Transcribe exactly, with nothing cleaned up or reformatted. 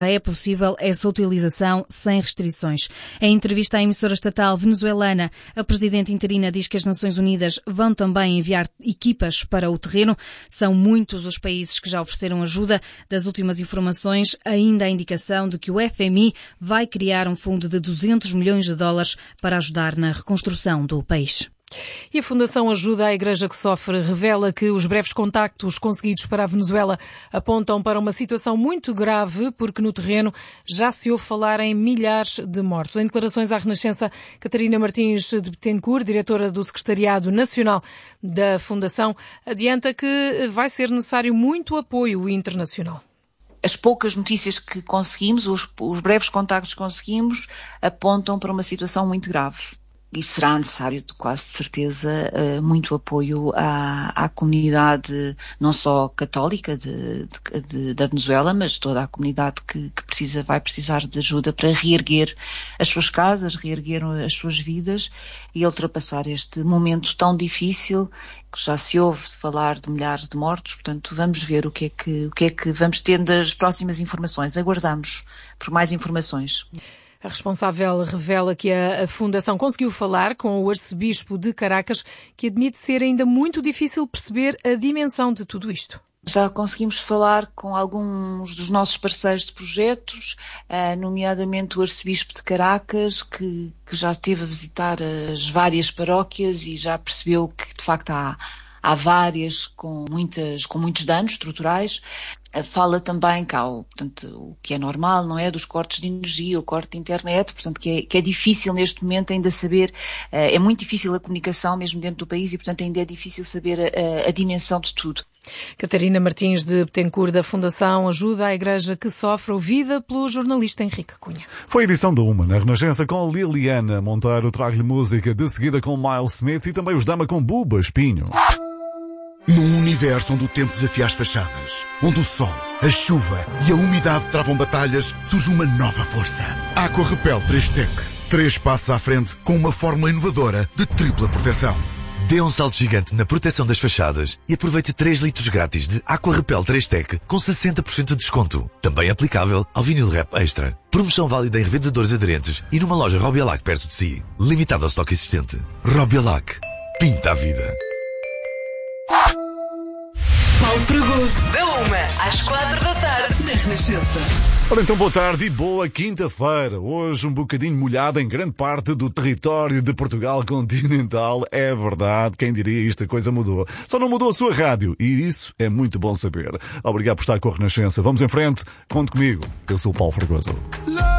é possível essa utilização sem restrições. Em entrevista à emissora estatal venezuelana, a presidente interina diz que as Nações Unidas vão também enviar equipas para o terreno. São muitos os países que já ofereceram ajuda. Das últimas informações, ainda a indicação de que o F M I vai criar um fundo de duzentos milhões de dólares para ajudar na reconstrução do país. E a Fundação Ajuda à Igreja que Sofre revela que os breves contactos conseguidos para a Venezuela apontam para uma situação muito grave, porque no terreno já se ouve falar em milhares de mortos. Em declarações à Renascença, Catarina Martins de Bettencourt, diretora do Secretariado Nacional da Fundação, adianta que vai ser necessário muito apoio internacional. As poucas notícias que conseguimos, os, os breves contactos que conseguimos, apontam para uma situação muito grave. E será necessário, quase de certeza, muito apoio à, à comunidade, não só católica de, de, de, da Venezuela, mas toda a comunidade que, que precisa, vai precisar de ajuda para reerguer as suas casas, reerguer as suas vidas e ultrapassar este momento tão difícil, que já se ouve falar de milhares de mortos. Portanto, vamos ver o que é que, o que é que vamos ter das próximas informações. Aguardamos por mais informações. A responsável revela que a Fundação conseguiu falar com o arcebispo de Caracas, que admite ser ainda muito difícil perceber a dimensão de tudo isto. Já conseguimos falar com alguns dos nossos parceiros de projetos, nomeadamente o arcebispo de Caracas, que, que já esteve a visitar as várias paróquias e já percebeu que, de facto, há... Há várias com, muitas, com muitos danos estruturais. Fala também cá, o, portanto, o que é normal, não é? Dos cortes de energia, o corte de internet, portanto, que é, que é difícil neste momento ainda saber, é muito difícil a comunicação mesmo dentro do país e, portanto, ainda é difícil saber a, a dimensão de tudo. Catarina Martins de Bettencourt, da Fundação Ajuda à Igreja que Sofre, ouvida pelo jornalista Henrique Cunha. Foi a edição da Uma, na Renascença, com Liliana Monteiro, trago-lhe música, de seguida com Miles Smith e também os Dama com Buba Espinho. Num universo onde o tempo desafia as fachadas, onde o sol, a chuva e a umidade travam batalhas, surge uma nova força. Aqua Repel três Tech. Três passos à frente com uma fórmula inovadora de tripla proteção. Dê um salto gigante na proteção das fachadas e aproveite três litros grátis de Aqua Repel três Tech com sessenta por cento de desconto. Também aplicável ao vinil Rap Extra. Promoção válida em revendedores aderentes e numa loja Robialac perto de si. Limitado ao estoque existente. Robialac. Pinta a vida. Paulo Fragoso, da uma às quatro da tarde, na Renascença. Ora então, boa tarde e boa quinta-feira. Hoje um bocadinho molhado em grande parte do território de Portugal continental. É verdade, quem diria isto, a coisa mudou. Só não mudou a sua rádio e isso é muito bom saber. Obrigado por estar com a Renascença. Vamos em frente, conte comigo. Eu sou o Paulo Fragoso.